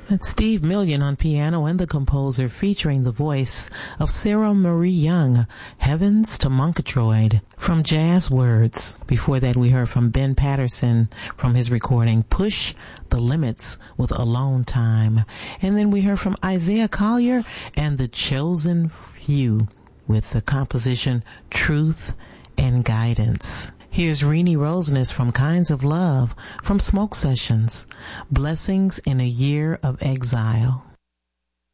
That's Steve Million on piano and the composer, featuring the voice of Sarah Marie Young, Heavens to Murgatroyd, from Jazz Words. Before that, we heard from Ben Patterson from his recording Push the Limits with Alone Time. And then we heard from Isaiah Collier and The Chosen Few with the composition Truth and Guidance. Here's Renee Roseness from Kinds of Love from Smoke Sessions, Blessings in a Year of Exile.